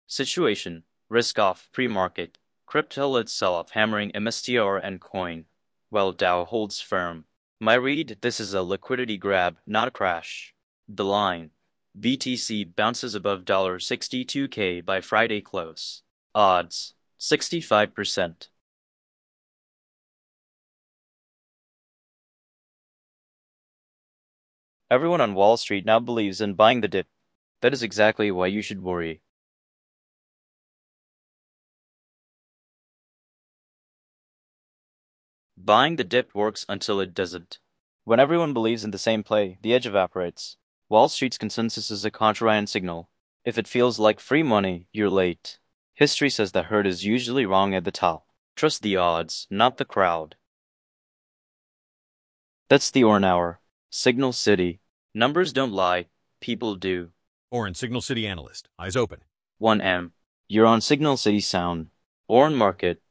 Situation: risk off pre-market. Crypto led sell-off hammering MSTR and coin, while Dow holds firm. My read: this is a liquidity grab, not a crash. The line: BTC bounces above $62K by Friday close. Odds: 65%. Everyone on Wall Street now believes in buying the dip. That is exactly why you should worry. Buying the dip works until it doesn't. When everyone believes in the same play, the edge evaporates. Wall Street's consensus is a contrarian signal. If it feels like free money, you're late. History says the herd is usually wrong at the top. Trust the odds, not the crowd. That's the Orn Hour. Signal City. Numbers don't lie, people do. Orn, Signal City analyst. Eyes open. 1M. You're on Signal City Sound. Orn Market.